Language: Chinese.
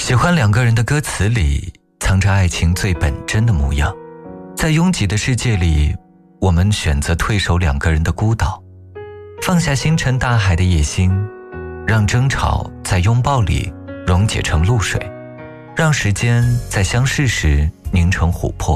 喜欢两个人的歌词里藏着爱情最本真的模样，在拥挤的世界里，我们选择退守两个人的孤岛，放下星辰大海的野心，让争吵在拥抱里溶解成露水，让时间在相视时凝成琥珀。